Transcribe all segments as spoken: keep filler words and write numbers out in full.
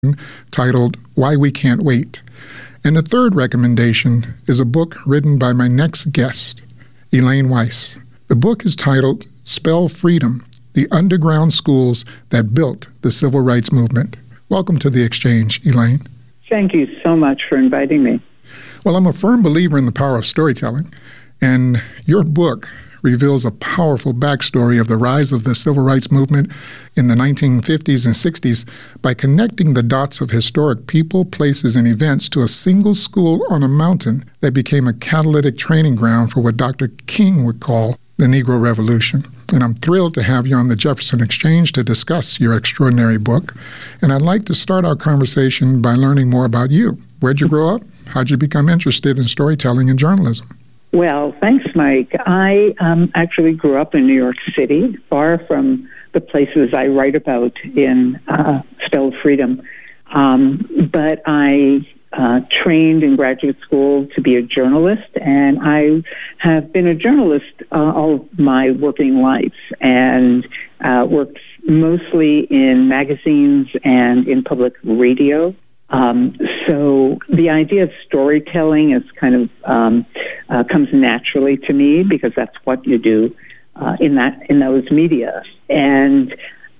titled Why We Can't Wait. And the third recommendation is a book written by my next guest, Elaine Weiss. The book is titled Spell Freedom, The Underground Schools That Built the Civil Rights Movement. Welcome to The Exchange, Elaine. Thank you so much for inviting me. Well, I'm a firm believer in the power of storytelling, and your book reveals a powerful backstory of the rise of the civil rights movement in the nineteen fifties and sixties by connecting the dots of historic people, places, and events to a single school on a mountain that became a catalytic training ground for what Doctor King would call the Negro Revolution. And I'm thrilled to have you on the Jefferson Exchange to discuss your extraordinary book. And I'd like to start our conversation by learning more about you. Where'd you grow up? How'd you become interested in storytelling and journalism? Well, thanks, Mike. I um, actually grew up in New York City, far from the places I write about in uh, Spell Freedom. Um, but I uh, trained in graduate school to be a journalist, and I have been a journalist uh, all of my working life and uh, worked mostly in magazines and in public radio. Um, so the idea of storytelling is kind of um, uh, comes naturally to me because that's what you do uh, in that in those media. And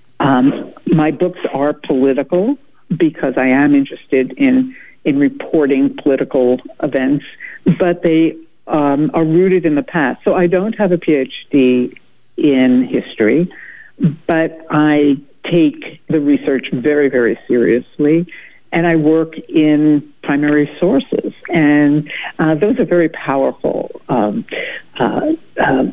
um, my books are political because I am interested in in reporting political events, but they um, are rooted in the past. So I don't have a P H D in history, but I take the research very, very seriously. And I work in primary sources, and uh, those are very powerful um, uh, uh,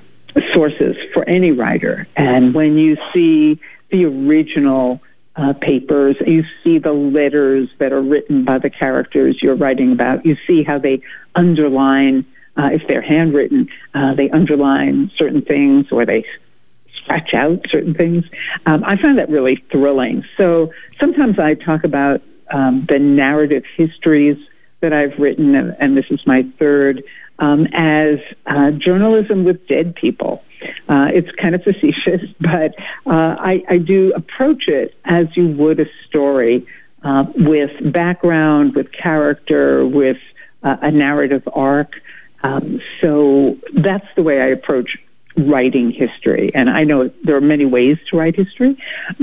sources for any writer. And when you see the original uh, papers, you see the letters that are written by the characters you're writing about, you see how they underline, uh, if they're handwritten, uh, they underline certain things or they scratch out certain things. Um, I find that really thrilling. So sometimes I talk about Um, the narrative histories that I've written, and, and this is my third, um, as uh, journalism with dead people. Uh, it's kind of facetious, but uh, I, I do approach it as you would a story uh, with background, with character, with uh, a narrative arc. Um, so that's the way I approach writing history. And I know there are many ways to write history,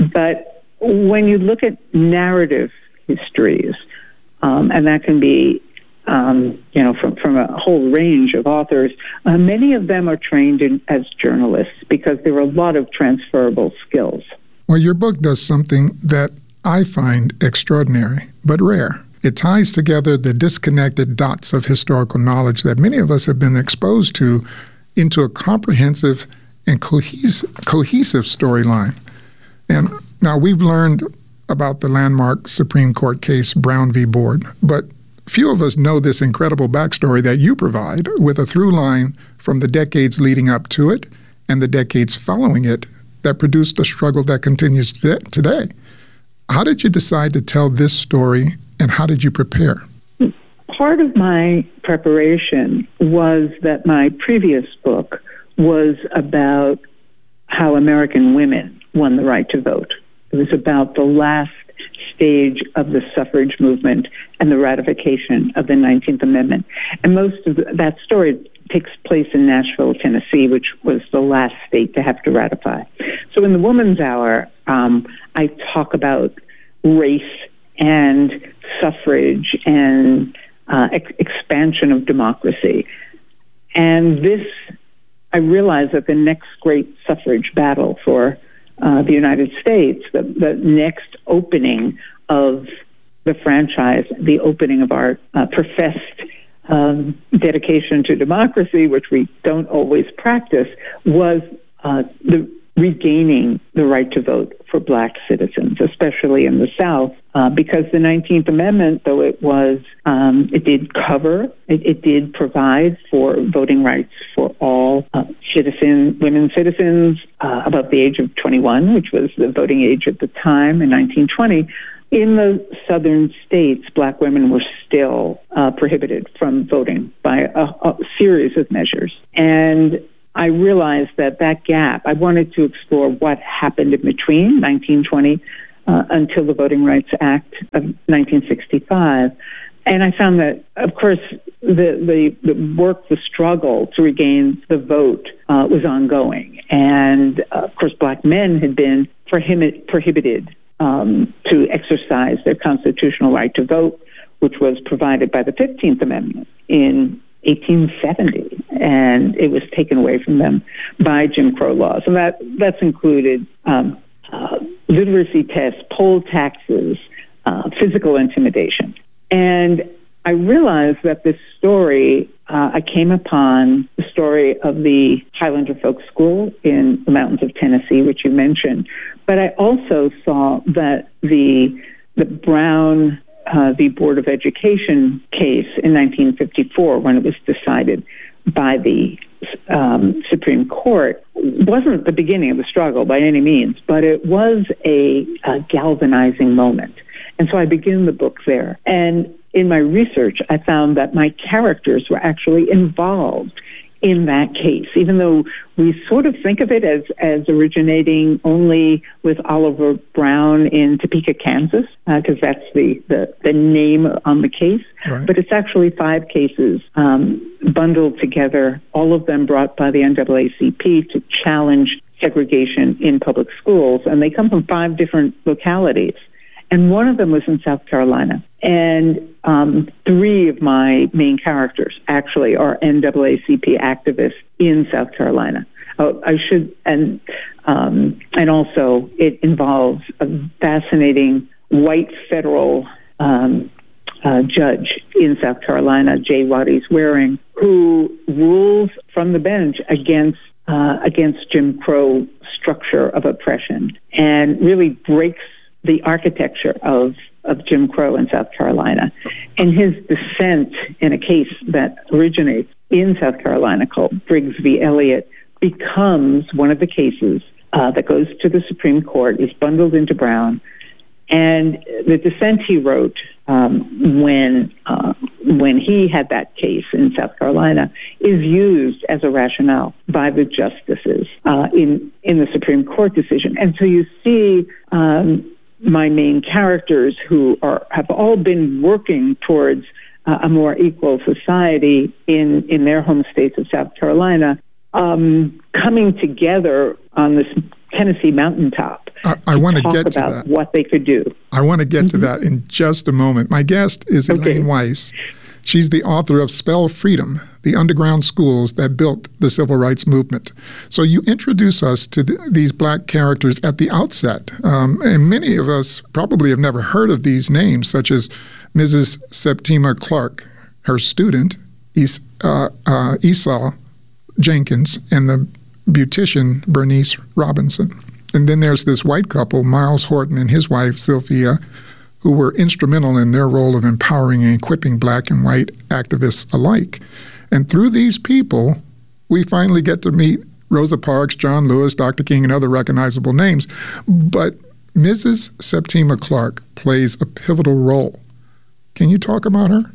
but when you look at narrative histories, um, and that can be, um, you know, from, from a whole range of authors. Uh, many of them are trained in, as journalists because there are a lot of transferable skills. Well, your book does something that I find extraordinary, but rare. It ties together the disconnected dots of historical knowledge that many of us have been exposed to into a comprehensive and cohesive, cohesive storyline. And now we've learned about the landmark Supreme Court case Brown v. Board, but few of us know this incredible backstory that you provide with a through line from the decades leading up to it and the decades following it that produced the struggle that continues today. How did you decide to tell this story, and how did you prepare? Part of my preparation was that my previous book was about how American women won the right to vote. It was about the last stage of the suffrage movement and the ratification of the nineteenth Amendment. And most of the, that story takes place in Nashville, Tennessee, which was the last state to have to ratify. So in the Woman's Hour, um, I talk about race and suffrage and uh, ex- expansion of democracy. And this, I realized that the next great suffrage battle for Uh, the United States, the, the next opening of the franchise, the opening of our uh, professed um, dedication to democracy, which we don't always practice, was uh, the regaining the right to vote for black citizens, especially in the South, uh, because the nineteenth Amendment, though it was, um, it did cover, it, it did provide for voting rights for all uh, citizen, women citizens uh, above the age of twenty-one, which was the voting age at the time in nineteen twenty. In the southern states, black women were still uh, prohibited from voting by a, a series of measures. And I realized that that gap, I wanted to explore what happened in between nineteen twenty uh, until the Voting Rights Act of nineteen sixty-five. And I found that, of course, the, the, the work, the struggle to regain the vote uh, was ongoing. And, uh, of course, black men had been prohibit, prohibited um, to exercise their constitutional right to vote, which was provided by the fifteenth Amendment in eighteen seventy. And it was taken away from them by Jim Crow laws. And that, that's included um, uh, literacy tests, poll taxes, uh, physical intimidation. And I realized that this story, uh, I came upon the story of the Highlander Folk School in the mountains of Tennessee, which you mentioned. But I also saw that the the Brown uh, v. Board of Education case in nineteen fifty-four, when it was decided by the um, Supreme Court, wasn't the beginning of the struggle by any means, but it was a, a galvanizing moment. And so I begin the book there. And in my research, I found that my characters were actually involved in that case, even though we sort of think of it as, as originating only with Oliver Brown in Topeka, Kansas, because uh, that's the, the, the name on the case. Right. But it's actually five cases um, bundled together, all of them brought by the N double A C P to challenge segregation in public schools. And they come from five different localities. And one of them was in South Carolina. And um, three of my main characters actually are N double A C P activists in South Carolina. Oh, I should, and um, and also it involves a fascinating white federal um, uh, judge in South Carolina, J. Waddies Waring, who rules from the bench against uh, against Jim Crow structure of oppression and really breaks the architecture of, of Jim Crow in South Carolina. And his dissent in a case that originates in South Carolina called Briggs v. Elliott becomes one of the cases uh, that goes to the Supreme Court, is bundled into Brown. And the dissent he wrote um, when uh, when he had that case in South Carolina is used as a rationale by the justices uh, in, in the Supreme Court decision. And so you see um, my main characters who are have all been working towards uh, a more equal society in, in their home states of South Carolina, um, coming together on this Tennessee mountaintop. I, I want to get to about that. What they could do. I want to get Mm-hmm. to that in just a moment. My guest is Okay. Elaine Weiss. She's the author of Spell Freedom, the underground schools that built the civil rights movement. So you introduce us to the, these black characters at the outset. Um, and many of us probably have never heard of these names, such as Missus Septima Clark, her student, es, uh, uh, Esau Jenkins, and the beautician Bernice Robinson. And then there's this white couple, Miles Horton and his wife, Sylvia, who were instrumental in their role of empowering and equipping black and white activists alike. And through these people, we finally get to meet Rosa Parks, John Lewis, Doctor King, and other recognizable names. But Missus Septima Clark plays a pivotal role. Can you talk about her?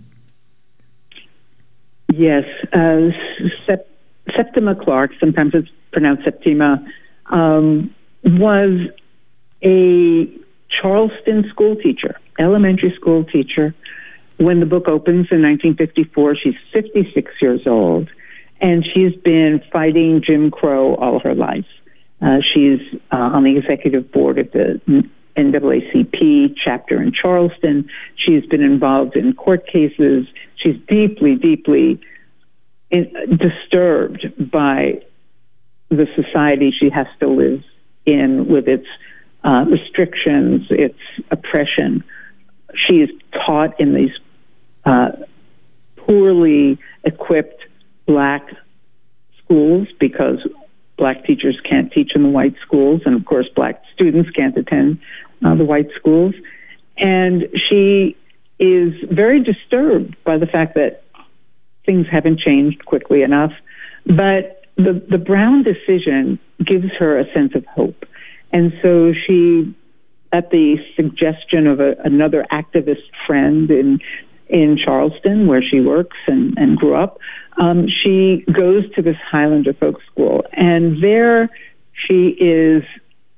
Yes. Uh, Sep- Septima Clark, sometimes it's pronounced Septima, um, was a Charleston school teacher, elementary school teacher. When the book opens in nineteen fifty-four, she's fifty-six years old, and she's been fighting Jim Crow all her life. Uh, she's uh, on the executive board of the N double A C P chapter in Charleston. She's been involved in court cases. She's deeply, deeply in, disturbed by the society she has to live in with its Uh, restrictions, its oppression. She is taught in these uh, poorly equipped black schools because black teachers can't teach in the white schools, and of course black students can't attend uh, the white schools. And she is very disturbed by the fact that things haven't changed quickly enough. But the, the Brown decision gives her a sense of hope. And so she, at the suggestion of a, another activist friend in in Charleston, where she works and, and grew up, um, she goes to this Highlander Folk School. And there she is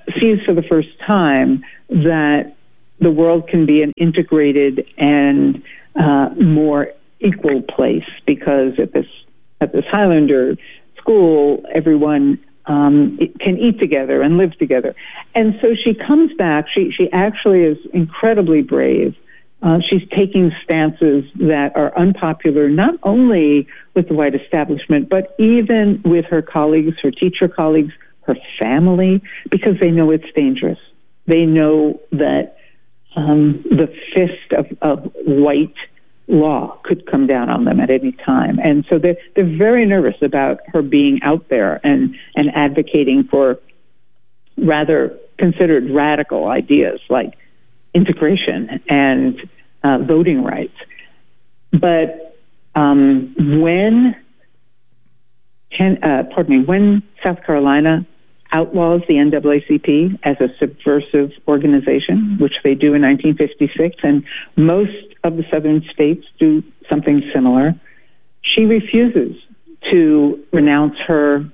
sees for the first time that the world can be an integrated and uh, more equal place, because at this at this Highlander school, everyone um, can eat together and live together. And so she comes back. She she actually is incredibly brave. Uh, she's taking stances that are unpopular, not only with the white establishment, but even with her colleagues, her teacher colleagues, her family, because they know it's dangerous. They know that um, the fist of, of white law could come down on them at any time. And so they're, they're very nervous about her being out there and, and advocating for rather considered radical ideas like integration and uh, voting rights. But um, when, can, uh, pardon me, when South Carolina outlaws the N double A C P as a subversive organization, which they do in nineteen fifty-six, and most of the southern states do something similar, she refuses to renounce her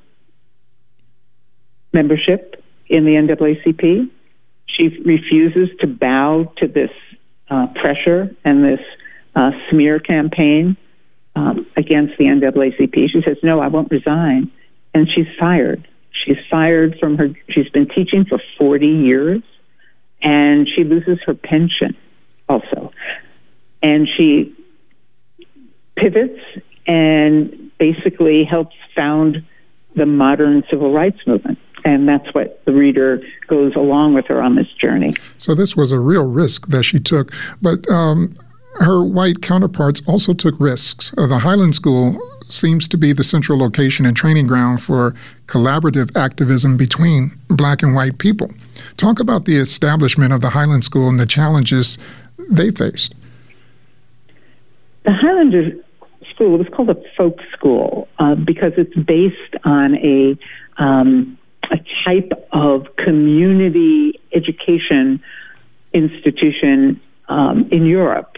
membership in the N double A C P. She refuses to bow to this uh, pressure and this uh, smear campaign um, against the N double A C P. She says, no, I won't resign. And she's fired. She's fired from her, she's been teaching for forty years, and she loses her pension also. And she pivots and basically helps found the modern civil rights movement. And that's what the reader goes along with her on this journey. So this was a real risk that she took. But um, her white counterparts also took risks. Uh, the Highland School seems to be the central location and training ground for collaborative activism between black and white people. Talk about the establishment of the Highland School and the challenges they faced. The Highlander School, it was called a folk school uh, because it's based on a um, a type of community education institution um, in Europe.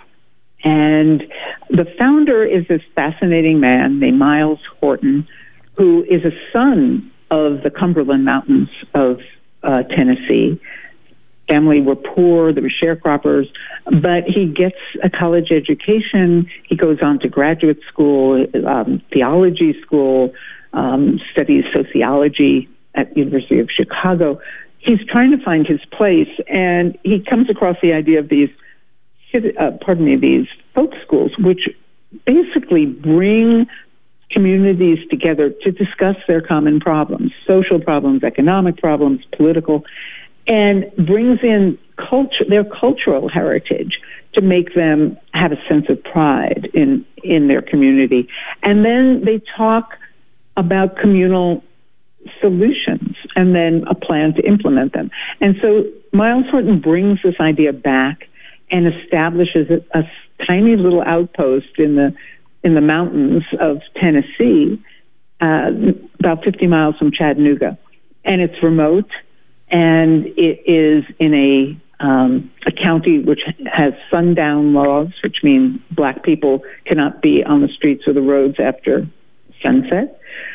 And the founder is this fascinating man named Myles Horton, who is a son of the Cumberland Mountains of uh, Tennessee. Family were poor, they were sharecroppers, but he gets a college education. He goes on to graduate school, um, theology school, um, studies sociology at University of Chicago. He's trying to find his place, and he comes across the idea of these Uh, pardon me, these folk schools, which basically bring communities together to discuss their common problems, social problems, economic problems, political, and brings in culture, their cultural heritage to make them have a sense of pride in, in their community. And then they talk about communal solutions and then a plan to implement them. And so Myles Horton brings this idea back and establishes a, a tiny little outpost in the in the mountains of Tennessee, uh, about fifty miles from Chattanooga, and it's remote, and it is in a um, a county which has sundown laws, which mean black people cannot be on the streets or the roads after sunset.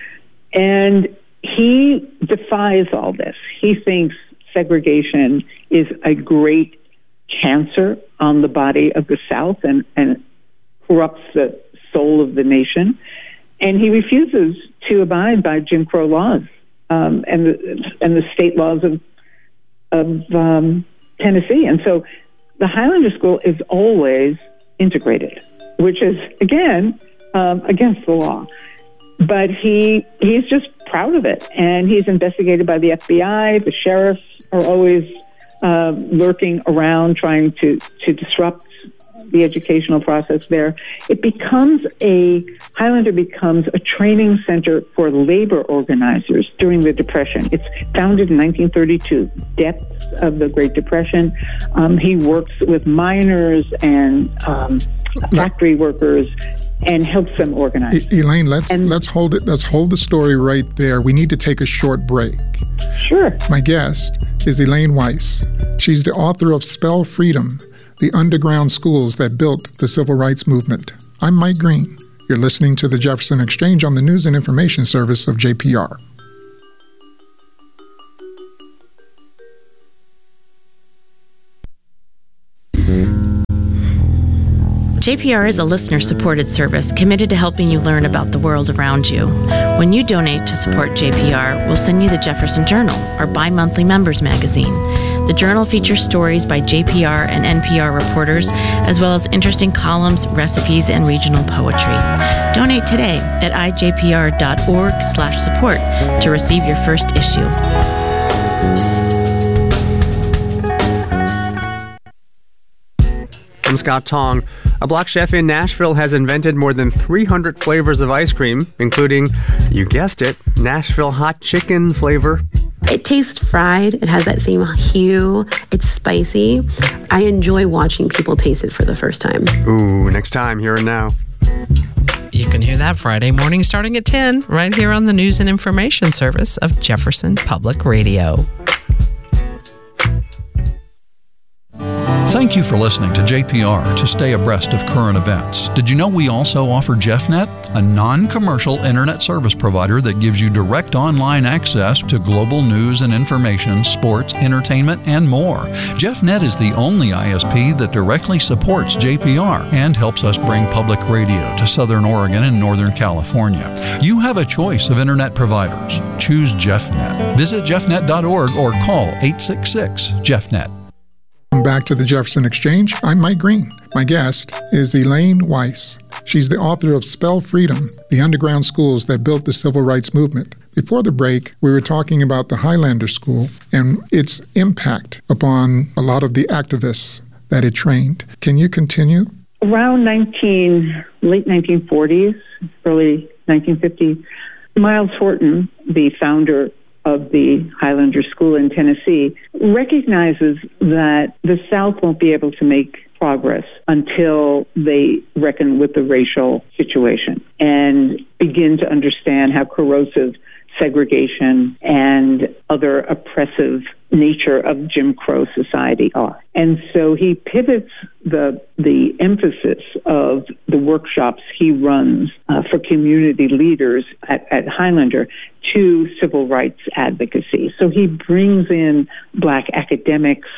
And he defies all this. He thinks segregation is a great cancer on the body of the South and, and corrupts the soul of the nation. And he refuses to abide by Jim Crow laws um, and, the, and the state laws of, of um, Tennessee. And so the Highlander School is always integrated, which is, again, um, against the law. But he he's just proud of it, and he's investigated by the F B I. The sheriffs are always uh, lurking around trying to, to disrupt the educational process there. It becomes a, Highlander becomes a training center for labor organizers during the Depression. It's founded in nineteen thirty-two, depths of the Great Depression. Um, he works with miners and um, factory workers and helps them organize. E- Elaine, let's and, let's hold it. Let's hold the story right there. We need to take a short break. Sure. My guest is Elaine Weiss. She's the author of Spell Freedom: The Underground Schools That Built the Civil Rights Movement. I'm Mike Green. You're listening to the Jefferson Exchange on the News and Information Service of J P R. J P R is a listener-supported service committed to helping you learn about the world around you. When you donate to support J P R, we'll send you the Jefferson Journal, our bi-monthly members magazine. The journal features stories by J P R and N P R reporters, as well as interesting columns, recipes, and regional poetry. Donate today at i j p r dot org slash support to receive your first issue. I'm Scott Tong. A Black chef in Nashville has invented more than three hundred flavors of ice cream, including, you guessed it, Nashville hot chicken flavor. It tastes fried. It has that same hue. It's spicy. I enjoy watching people taste it for the first time. Ooh, next time, here and now. You can hear that Friday morning starting at ten, right here on the News and Information Service of Jefferson Public Radio. Thank you for listening to J P R to stay abreast of current events. Did you know we also offer JeffNet, a non-commercial internet service provider that gives you direct online access to global news and information, sports, entertainment, and more. JeffNet is the only I S P that directly supports J P R and helps us bring public radio to Southern Oregon and Northern California. You have a choice of internet providers. Choose JeffNet. Visit jeff net dot org or call eight six six, jeff net. Back to the Jefferson Exchange. I'm Mike Green. My guest is Elaine Weiss. She's the author of Spell Freedom, the underground schools that built the civil rights movement. Before the break, we were talking about the Highlander School and its impact upon a lot of the activists that it trained. Can you continue? Around nineteen, late nineteen forties, early nineteen fifties, Miles Horton, the founder of the Highlander School in Tennessee, recognizes that the South won't be able to make progress until they reckon with the racial situation and begin to understand how corrosive segregation and other oppressive nature of Jim Crow society are. And so he pivots the the emphasis of the workshops he runs uh, for community leaders at, at Highlander to civil rights advocacy. So he brings in Black academics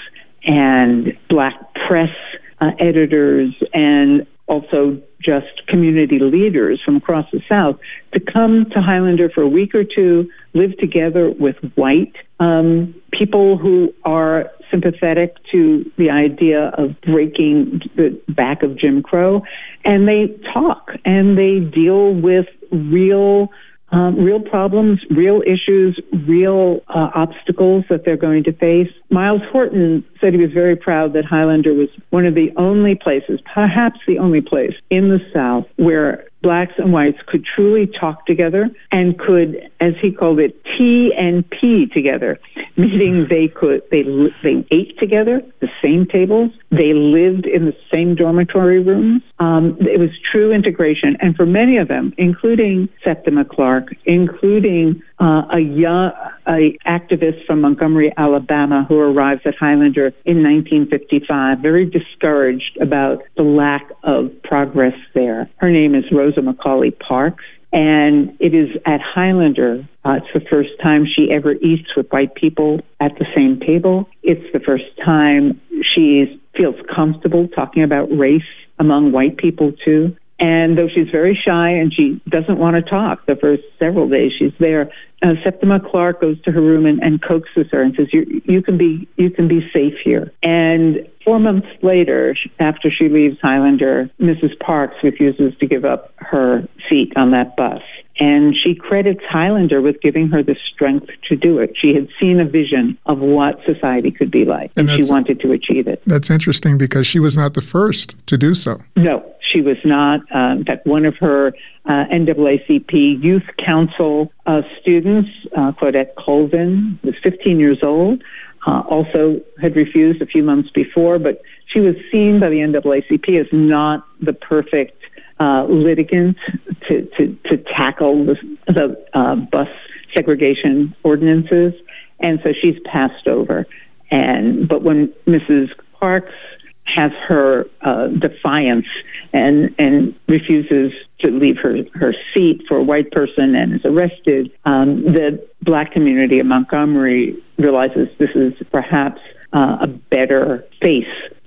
and Black press uh, editors and also just community leaders from across the South to come to Highlander for a week or two, live together with white um, people who are sympathetic to the idea of breaking the back of Jim Crow, and they talk and they deal with real Um, real problems, real issues, real uh, obstacles that they're going to face. Miles Horton said he was very proud that Highlander was one of the only places, perhaps the only place in the South where Blacks and whites could truly talk together and could, as he called it, T and P together, meaning they could they they ate together, the same tables, they lived in the same dormitory rooms. Um, it was true integration, and for many of them, including Septima Clark, including uh, a young a activist from Montgomery, Alabama, who arrives at Highlander in nineteen fifty-five, very discouraged about the lack of progress there. Her name is Rosa Macaulay Parks, and it is at Highlander, uh, it's the first time she ever eats with white people at the same table. It's the first time she feels comfortable talking about race among white people, too. And though she's very shy and she doesn't want to talk the first several days she's there, uh, Septima Clark goes to her room and, and coaxes her and says, you, you can be you can be safe here. And four months later, after she leaves Highlander, Missus Parks refuses to give up her seat on that bus. And she credits Highlander with giving her the strength to do it. She had seen a vision of what society could be like, and, and she wanted to achieve it. That's interesting because she was not the first to do so. No, she was not. Uh, in fact, one of her uh, N double A C P Youth Council uh, students, uh, Claudette Colvin, was fifteen years old, uh, also had refused a few months before, but she was seen by the N double A C P as not the perfect Uh, litigant to, to, to tackle the, the uh, bus segregation ordinances, and so she's passed over. And but when Missus Parks has her uh, defiance and and refuses to leave her, her seat for a white person and is arrested, um, the Black community of Montgomery realizes this is perhaps uh, a better face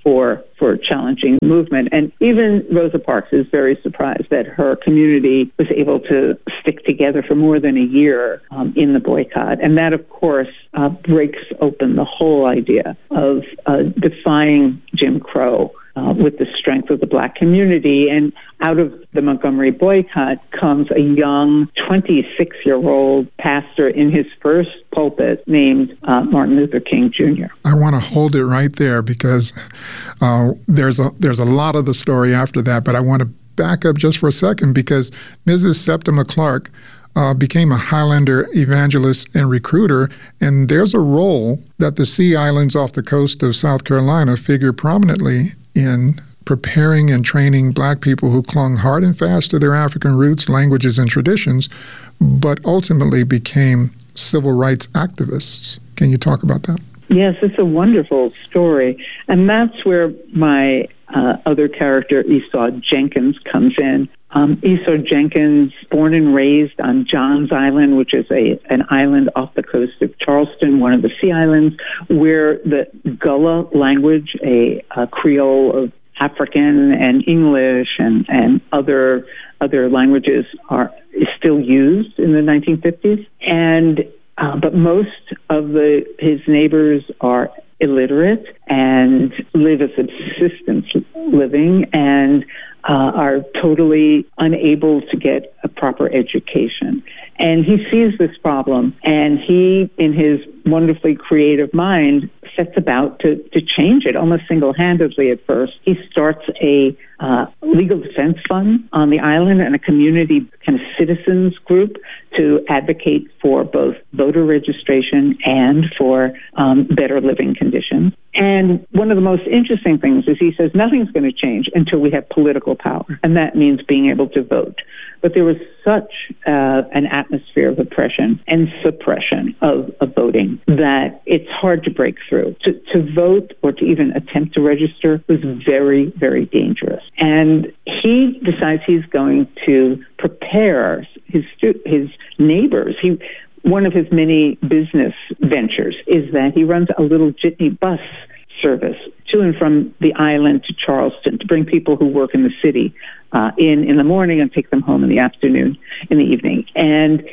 for for challenging the movement. And even Rosa Parks is very surprised that her community was able to stick together for more than a year um, in the boycott. And that, of course, uh, breaks open the whole idea of uh, defying Jim Crow Uh, with the strength of the Black community. And out of the Montgomery boycott comes a young twenty-six-year-old pastor in his first pulpit named uh, Martin Luther King Junior I want to hold it right there because uh, there's a there's a lot of the story after that, but I want to back up just for a second because Missus Septima Clark Uh, became a Highlander evangelist and recruiter, and there's a role that the Sea Islands off the coast of South Carolina figure prominently in preparing and training Black people who clung hard and fast to their African roots, languages, and traditions, but ultimately became civil rights activists. Can you talk about that? Yes, it's a wonderful story, and that's where my uh, other character, Esau Jenkins, comes in. Um, Esau Jenkins, born and raised on Johns Island, which is a an island off the coast of Charleston, one of the Sea Islands, where the Gullah language, a, a Creole of African and English and, and other other languages, are is still used in the nineteen fifties. And uh, but most of the his neighbors are illiterate and live a subsistence living and uh, are totally unable to get a proper education. And he sees this problem, and he, in his wonderfully creative mind, sets about to, to change it almost single-handedly at first. He starts a uh, legal defense fund on the island and a community kind of citizens group to advocate for both voter registration and for um, better living conditions. And one of the most interesting things is he says nothing's going to change until we have political power, and that means being able to vote. But there was such uh, an atmosphere of oppression and suppression of, of voting that it's hard to break through. To, to vote or to even attempt to register was very, very dangerous. And he decides he's going to prepare his stu- his neighbors. He One of his many business ventures is that he runs a little jitney bus service to and from the island to Charleston to bring people who work in the city uh, in in the morning and take them home in the afternoon, in the evening. And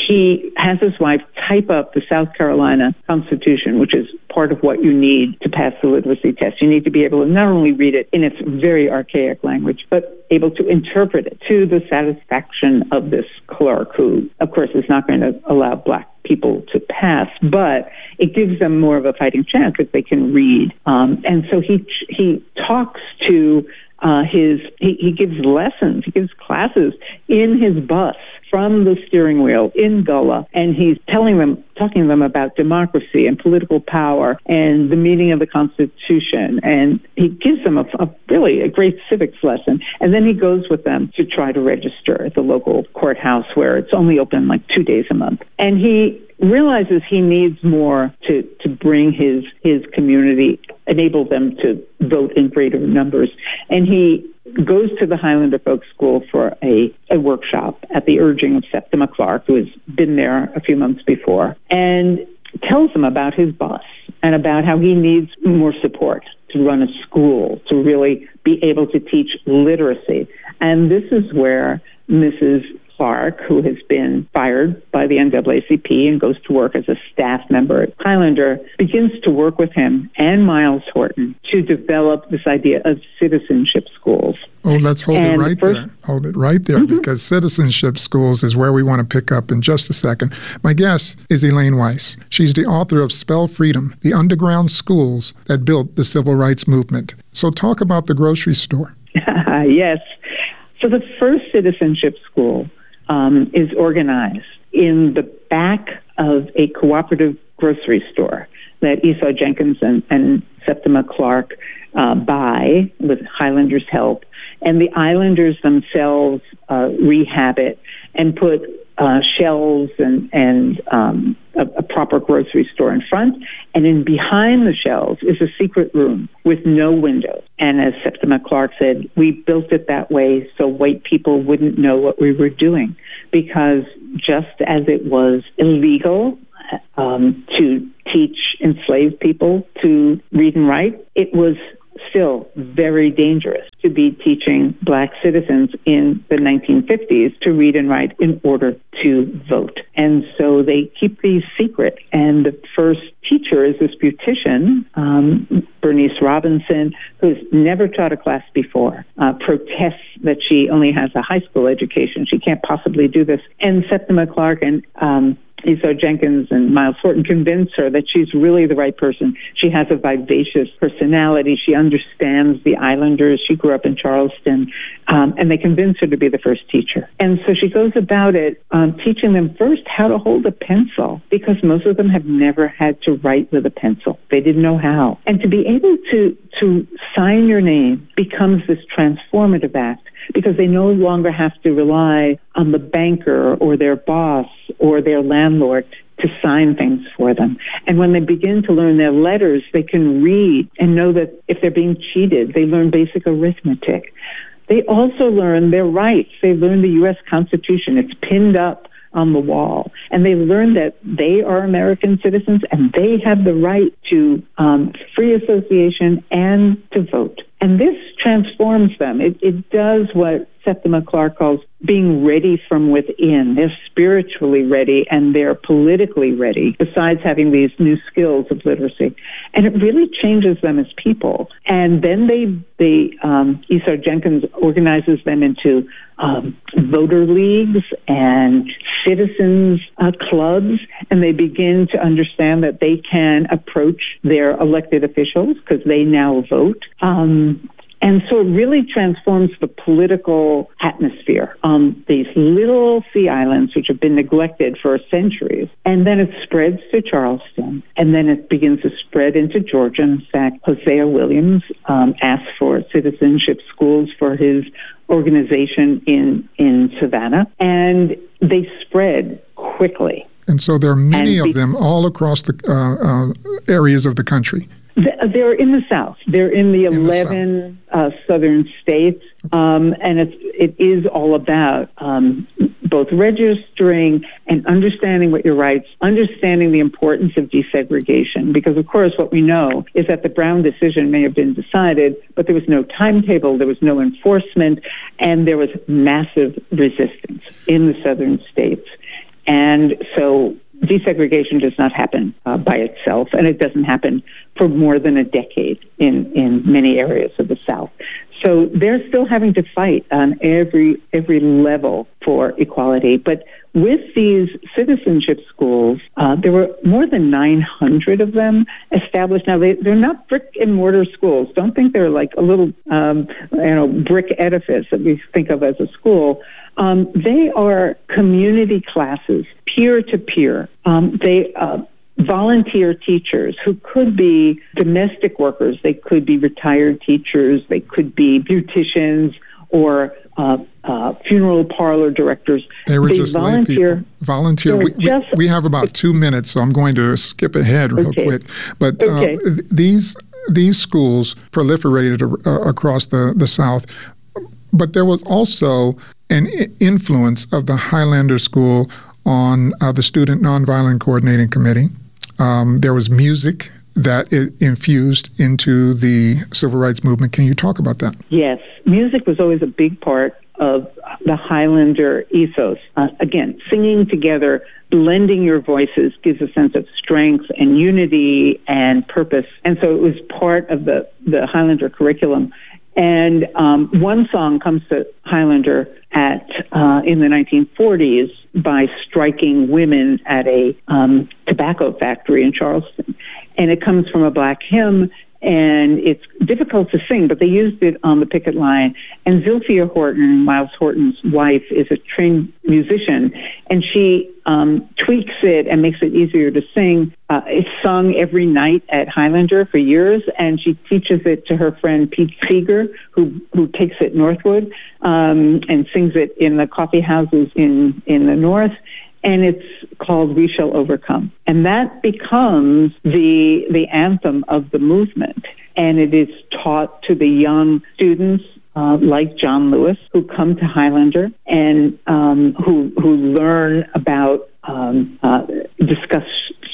he has his wife type up the South Carolina Constitution, which is part of what you need to pass the literacy test. You need to be able to not only read it in its very archaic language, but able to interpret it to the satisfaction of this clerk who, of course, is not going to allow Black people to pass, but it gives them more of a fighting chance if they can read. Um, and so he he talks to uh, his, he, he gives lessons, he gives classes in his bus from the steering wheel in Gullah, and he's telling them, talking to them about democracy and political power and the meaning of the Constitution, and he gives them a, a really a great civics lesson, and then he goes with them to try to register at the local courthouse where it's only open like two days a month. And he realizes he needs more to, to bring his, his community, enable them to vote in greater numbers, and he goes to the Highlander Folk School for a, a workshop at the urging of Septima Clark, who has been there a few months before, and tells them about his bus and about how he needs more support to run a school, to really be able to teach literacy. And this is where Missus Clark, who has been fired by the N double A C P and goes to work as a staff member at Highlander, begins to work with him and Miles Horton to develop this idea of citizenship schools. Oh, let's hold and it right first, there. Hold it right there, mm-hmm. because citizenship schools is where we want to pick up in just a second. My guest is Elaine Weiss. She's the author of Spell Freedom, the underground schools that built the civil rights movement. So talk about the grocery store. Yes. So the first citizenship school Um, is organized in the back of a cooperative grocery store that Esau Jenkins and, and Septima Clark uh, buy with Highlanders' help. And the Islanders themselves uh, rehab it and put uh, shelves and, and um, a, a proper grocery store in front. And in behind the shelves is a secret room with no windows. And as Septima Clark said, we built it that way so white people wouldn't know what we were doing. Because just as it was illegal um, to teach enslaved people to read and write, it was still very dangerous to be teaching black citizens in the nineteen fifties to read and write in order to vote. And so they keep these secret. And the first teacher is this beautician, um, Bernice Robinson, who's never taught a class before, uh, protests that she only has a high school education. She can't possibly do this. And Septima Clark and um, Esau Jenkins and Miles Horton convince her that she's really the right person. She has a vivacious personality. She understands the islanders. She grew up in Charleston. Um, and they convince her to be the first teacher. And so she goes about it um, teaching them first how to hold a pencil, because most of them have never had to write with a pencil. They didn't know how. And to be able to, to sign your name becomes this transformative act, because they no longer have to rely on the banker or their boss or their landlord to sign things for them. And when they begin to learn their letters, they can read and know that if they're being cheated, they learn basic arithmetic. They also learn their rights. They learn the U S Constitution. It's pinned up on the wall. And they learn that they are American citizens and they have the right to um, free association and to vote. And this transforms them. It, it does what Septima Clark calls being ready from within. They're spiritually ready and they're politically ready, besides having these new skills of literacy. And it really changes them as people. And then they, they um, Esau Jenkins organizes them into um, voter leagues and citizens uh, clubs, and they begin to understand that they can approach their elected officials because they now vote. Um, And so it really transforms the political atmosphere on these little sea islands, which have been neglected for centuries. And then it spreads to Charleston, and then it begins to spread into Georgia. In fact, Hosea Williams um, asked for citizenship schools for his organization in, in Savannah, and they spread quickly. And so there are many and of them all across the uh, uh, areas of the country. They're in the South. They're in the eleven the uh, southern states, um, and it's, it is all about um, both registering and understanding what your rights, understanding the importance of desegregation. Because, of course, what we know is that the Brown decision may have been decided, but there was no timetable, there was no enforcement, and there was massive resistance in the southern states. And so desegregation does not happen uh, by itself, and it doesn't happen for more than a decade in, in many areas of the South. So they're still having to fight on every every level for equality. But with these citizenship schools, uh, there were more than nine hundred of them established. Now, they, they're not brick and mortar schools. Don't think they're like a little um, you know, brick edifice that we think of as a school. Um, they are community classes, peer-to-peer. Um, they uh, volunteer teachers who could be domestic workers. They could be retired teachers. They could be beauticians or uh, uh, funeral parlor directors. They were they just volunteer. lay people. Volunteer. We, we, we have about two minutes, so I'm going to skip ahead real okay. quick. But okay. uh, these these schools proliferated uh, across the, the South. But there was also an influence of the Highlander School on uh, the Student Nonviolent Coordinating Committee. Um, there was music that it infused into the civil rights movement. Can you talk about that? Yes. Music was always a big part of the Highlander ethos. Uh, again, singing together, blending your voices gives a sense of strength and unity and purpose. And so it was part of the, the Highlander curriculum. And um, one song comes to Highlander at uh, in the nineteen forties by striking women at a um, tobacco factory in Charleston. And it comes from a black hymn, and it's difficult to sing, but they used it on the picket line. And Zilphia Horton, Miles Horton's wife, is a trained musician, and she um, tweaks it and makes it easier to sing. Uh, it's sung every night at Highlander for years, and she teaches it to her friend Pete Seeger, who who takes it northward um, and sings it in the coffee houses in, in the north. And it's called We Shall Overcome. And that becomes the the anthem of the movement. And it is taught to the young students uh, like John Lewis who come to Highlander and um, who, who learn about, um, uh, discuss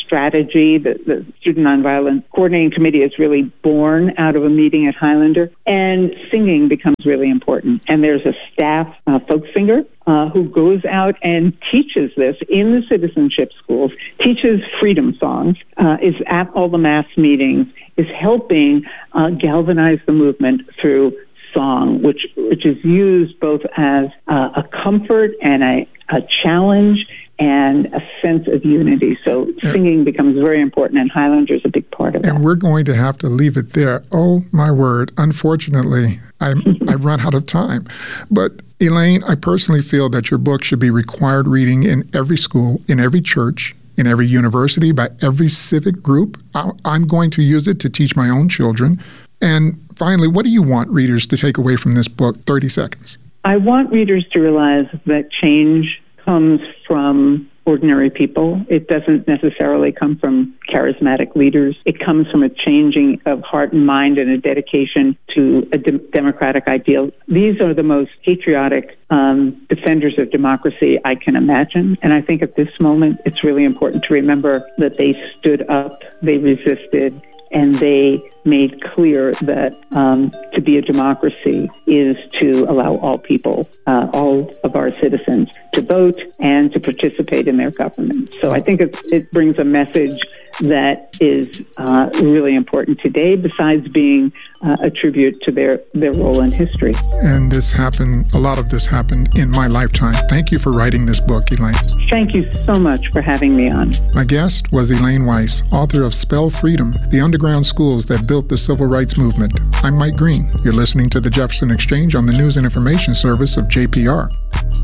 strategy. The, the Student Nonviolent Coordinating Committee is really born out of a meeting at Highlander. And singing becomes really important. And there's a staff uh, folk singer uh, who goes out and teaches this in the citizenship schools, teaches freedom songs, uh, is at all the mass meetings, is helping uh, galvanize the movement through song, which which is used both as uh, a comfort and a, a challenge and a sense of unity. So singing becomes very important, and Highlander is a big part of that. And we're going to have to leave it there. Oh, my word. Unfortunately, I'm, I've run out of time. But Elaine, I personally feel that your book should be required reading in every school, in every church, in every university, by every civic group. I'm going to use it to teach my own children. And finally, what do you want readers to take away from this book? thirty seconds. I want readers to realize that change comes from ordinary people. It doesn't necessarily come from charismatic leaders. It comes from a changing of heart and mind and a dedication to a de- democratic ideal. These are the most patriotic um, defenders of democracy I can imagine. And I think at this moment, it's really important to remember that they stood up, they resisted, and they made clear that um, to be a democracy is to allow all people, uh, all of our citizens, to vote and to participate in their government. So I think it, it brings a message that is uh, really important today, besides being uh, a tribute to their, their role in history. And this happened, a lot of this happened in my lifetime. Thank you for writing this book, Elaine. Thank you so much for having me on. My guest was Elaine Weiss, author of Spell Freedom, The Underground Schools That Built the Civil Rights Movement. I'm Mike Green. You're listening to the Jefferson Exchange on the News and Information Service of J P R.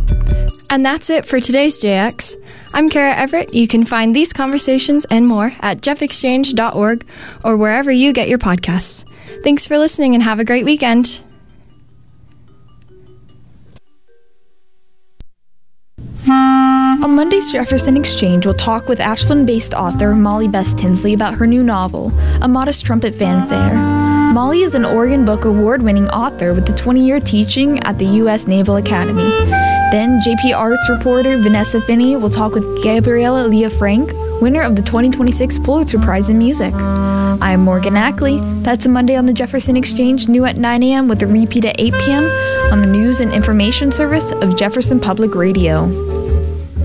And that's it for today's J X. I'm Kara Everett. You can find these conversations and more at jeff exchange dot org or wherever you get your podcasts. Thanks for listening and have a great weekend. On Monday's Jefferson Exchange, we'll talk with Ashland-based author Molly Bess Tinsley about her new novel, A Modest Trumpet Fanfare. Molly is an Oregon Book Award-winning author with a twenty-year teaching at the U S Naval Academy. Then J P Arts reporter Vanessa Finney will talk with Gabriella Leah Frank, winner of the twenty twenty-six Pulitzer Prize in Music. I'm Morgan Ackley. That's a Monday on the Jefferson Exchange, new at nine a.m. with a repeat at eight p.m. on the News and Information Service of Jefferson Public Radio.